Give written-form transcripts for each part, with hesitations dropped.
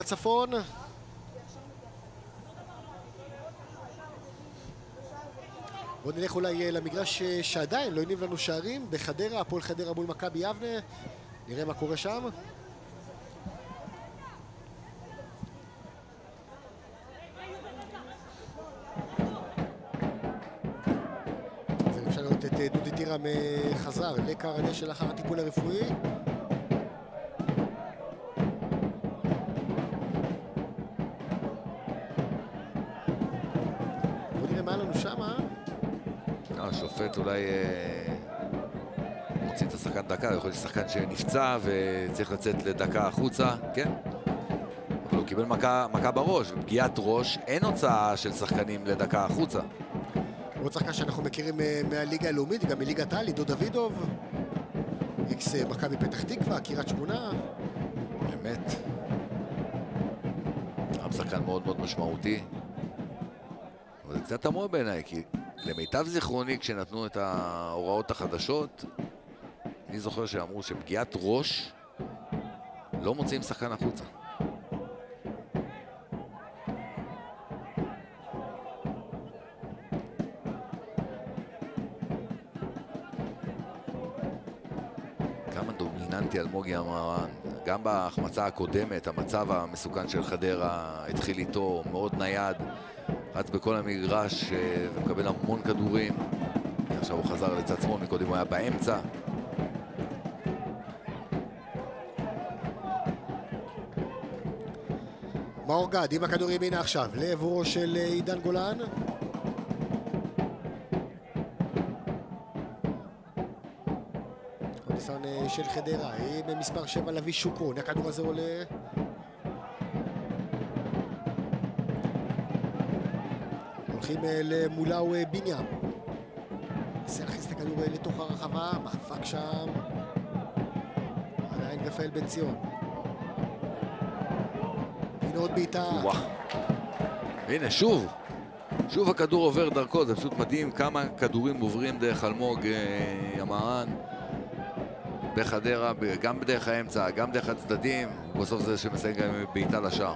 הצפון. בואו נלך אולי למגרש שעדיין לא הניב לנו שערים, בחדרה, הפועל חדרה מול מכבי יבנה. נראה מה קורה שם. אז אפשר לראות את דודי טירם חזר לקר הדשא לאחר הטיפול הרפואי. בואו נראה מה לנו שם. השופט אולי מוציא את השחקן דקה, יכול להיות שחקן שנפצע וצריך לצאת לדקה החוצה, כן? אבל הוא קיבל מכה בראש, ופגיעת ראש, אין הוצאה של שחקנים לדקה החוצה. עוד שחקן שאנחנו מכירים מהליגה הלאומית, גם מליגת העל, עידו דוידוב, אקס מכבי פתח תקווה, קריית שמונה. באמת. גם שחקן מאוד מאוד משמעותי. אבל זה קצת תמוה בעיניי, כי למיטב זיכרוני, כשנתנו את ההוראות החדשות, אני זוכר שאמרו שפגיעת ראש לא מוציאים שחקן החוצה. כמה דומיננטי אלמוגי המרן. גם בהחמצה הקודמת, המצב המסוכן של חדרה התחיל איתו, מאוד נייד. רץ בכל המגרש ומקבל המון כדורים. עכשיו הוא חזר לצד שמאל, מקודם הוא היה באמצע. מאור גד עם הכדור ימינה עכשיו לעבורו של עידן גולן. עוד ניסיון של חדרה עם מספר 7 לוי שוקרון. הכדור הזה עולה. הולכים למולאו בניאם. ניסה להכניס את הכדור לתוך הרחבה, מאבק שם. עדיין רפאל בן ציון. הנה עוד בעיטה. הנה שוב הכדור עובר דרכו, זה פשוט מדהים כמה כדורים עוברים דרך אלמוג המרן בחדרה, גם בדרך האמצע, גם דרך הצדדים, ובסוף זה שמסיים גם בעיטה לשער.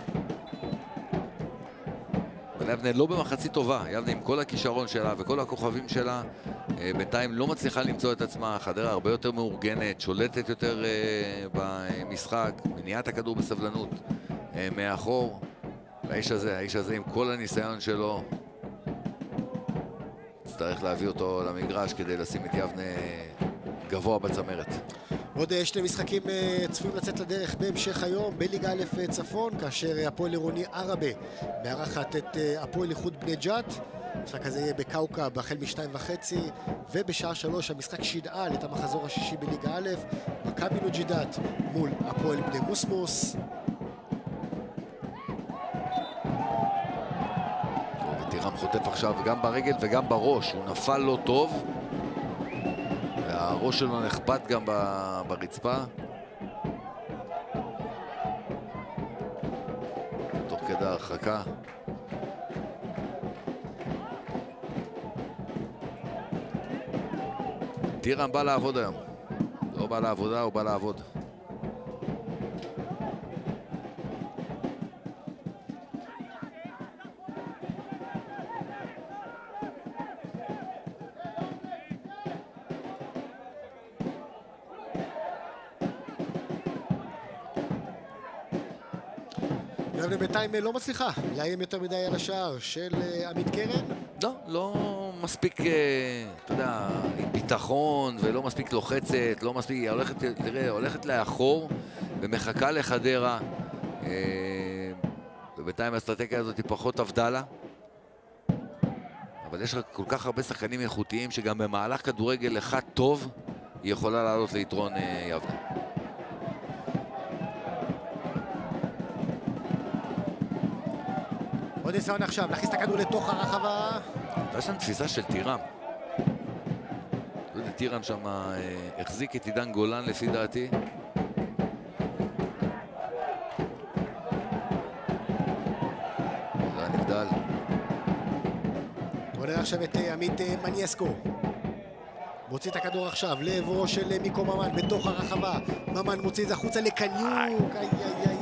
יבנה לא במחצית טובה, יבנה עם כל הכישרון שלה וכל הכוכבים שלה בינתיים לא מצליחה למצוא את עצמה. חדרה הרבה יותר מאורגנת, שולטת יותר במשחק, מניעת הכדור בסבלנות מאחור. האיש הזה עם כל הניסיון שלו צריך להביא אותו למגרש כדי לשים את יבנה גבוה בצמרת. עוד שני משחקים צפויים לצאת לדרך בהמשך היום בליגה א' צפון, כאשר הפועל עירוני ערבה מארחת את הפועל איחוד בני ג'ת. המשחק הזה יהיה בקאוקב החל מ-2:30, ובשעה 3 המשחק שידעל את המחזור השישי בליגה א', מכבי נוג'ידאת מול הפועל בני מוסמוס. טירם חוטף עכשיו גם ברגל וגם בראש, הוא נפל לא טוב והראש שלו נחבט גם ברצפה תוך כדי הרחקה. טירם בא לעבוד היום, לא בא לעבודה, הוא בא לעבוד. יבנה בינתיים לא מצליחה לאיים יותר מדי על השער של עמית קרן. לא מספיק, אתה יודע, עם ביטחון ולא מספיק לוחצת, לא מספיק, היא הולכת לאחור ומחכה לחדרה, ובינתיים האסטרטגיה הזאת היא פחות עבדה לה, אבל יש לה כל כך הרבה שחקנים איכותיים שגם במהלך כדורגל אחד טוב היא יכולה לעלות ליתרון יבנה. עוד ניסיון עכשיו, להכניס את הכדור לתוך הרחבה. הייתה שם תפיסה של טירם. טירם שם החזיק את עידן גולן לפי דעתי. זה היה נבדל. בוא נראה עכשיו את עמית מניאסקו. מוציא את הכדור עכשיו לעברו של מיקו ממן בתוך הרחבה. ממן מוציא את זה החוצה לקניוק. איי איי איי